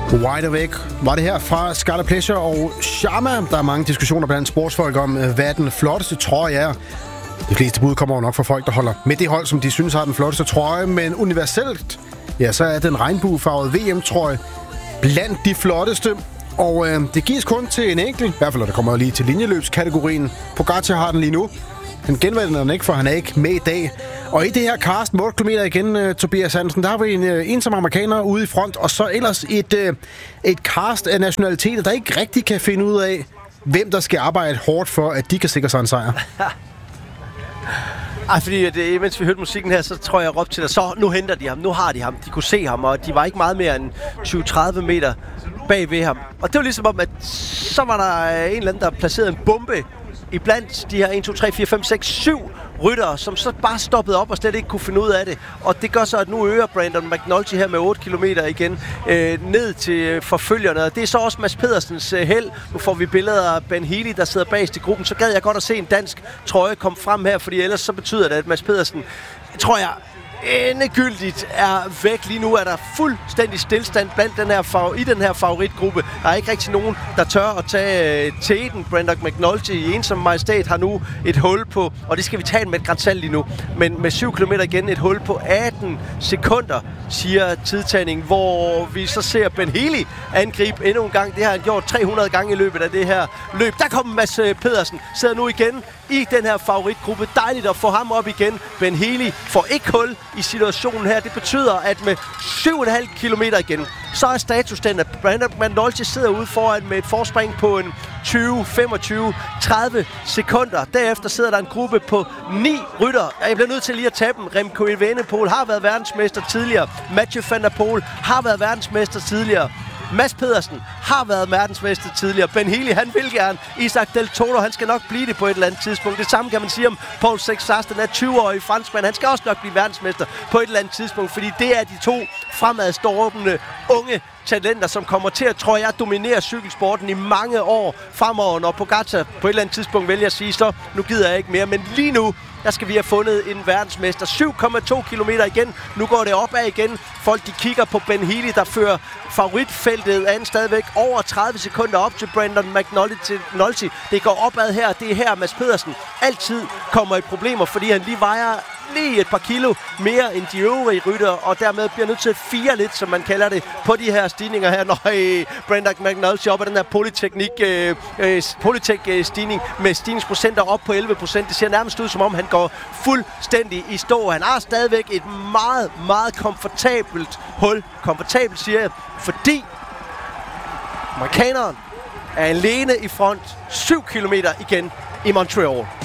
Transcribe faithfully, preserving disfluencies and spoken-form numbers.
Wide Awake var det her fra Scarlet Pleasure og Sharma. Der er mange diskussioner blandt sportsfolk om, hvad den flotteste trøje er. De fleste bud kommer jo nok fra folk, der holder med det hold, som de synes har den flotteste trøje. Men universelt, ja, så er den regnbuefarvede V M-trøje blandt de flotteste. Og øh, det gives kun til en enkelt, i hvert fald, når det kommer lige til linjeløbskategorien. Pogacar har den lige nu. Han genvalgte den ikke, for han er ikke med i dag. Og i det her cast, otte kilometer igen, uh, Tobias Hansen, der har vi en uh, ensom amerikaner ude i front, og så ellers et, uh, et cast af nationaliteter, der ikke rigtig kan finde ud af, hvem der skal arbejde hårdt for, at de kan sikre sig en sejr. Ej, fordi det, mens vi hørte musikken her, så tror jeg, jeg råbte til dig, så nu henter de ham, nu har de ham, de kunne se ham, og de var ikke meget mere end tyve til tredive meter bag ved ham. Og det var ligesom om, at så var der en eller anden, der placerede en bombe iblandt de her en, to, tre, fire, fem, seks, syv ryttere, som så bare stoppede op og slet ikke kunne finde ud af det. Og det gør så, at nu øger Brandon McNulty her med otte kilometer igen øh, ned til forfølgerne. Og det er så også Mads Pedersens øh, held. Nu får vi billeder af Ben Healy, der sidder bagest i gruppen. Så gad jeg godt at se en dansk trøje komme frem her, fordi ellers så betyder det, at Mads Pedersen, tror jeg, endegyldigt er væk. Lige nu er der fuldstændig stillstand blandt den her favor- i den her favoritgruppe. Der er ikke rigtig nogen, der tør at tage øh, teten. Brandon McNulty i ensom majestæt har nu et hul på, og det skal vi tage med et gran salt lige nu, men med syv kilometer igen et hul på atten sekunder, siger tidtagningen, hvor vi så ser Ben Healy angribe endnu en gang. Det har han gjort tre hundrede gange i løbet af det her løb. Der kommer Mads Pedersen, sidder nu igen i den her favoritgruppe. Dejligt at få ham op igen. Ben Healy får ikke hul i situationen her. Det betyder, at med syv komma fem kilometer igen, så er status den, at Brandon McNulty sidder ude foran med et forspring på en tyve, femogtyve, tredive sekunder. Derefter sidder der en gruppe på ni rytter. Jeg bliver nødt til lige at tage dem. Remco Evenepoel har været verdensmester tidligere. Mathieu van der Poel har været verdensmester tidligere. Mads Pedersen har været verdensmester tidligere. Ben Healy, han vil gerne. Isaac Del Toro, han skal nok blive det på et eller andet tidspunkt. Det samme kan man sige om Paul Sexas, den er tyve-årig franskmand. Han skal også nok blive verdensmester på et eller andet tidspunkt, fordi det er de to fremadstormende unge talenter, som kommer til at, tror jeg, dominere cykelsporten i mange år fremover, når Pogacar på et eller andet tidspunkt vælger at sige, så nu gider jeg ikke mere. Men lige nu, der skal vi have fundet en verdensmester. syv komma to kilometer igen. Nu går det opad igen. Folk, de kigger på Ben Healy, der fører favoritfeltet an stadigvæk over tredive sekunder op til Brandon McNulty. Til Nulty. Det går opad her. Det er her, Mads Pedersen altid kommer i problemer, fordi han lige vejer lige et par kilo mere end de øvrige rytter, og dermed bliver nødt til at fire lidt, som man kalder det, på de her stigninger her. Når øh, Brandon McNulty op af den her polyteknik, øh, øh, polytek-stigning med stigningsprocenter op på elleve procent. Det ser nærmest ud, som om han går fuldstændig i stå. Han har stadigvæk et meget, meget komfortabelt hul. Komfortabelt, siger jeg, fordi amerikaneren er alene i front. syv kilometer igen i Montreal.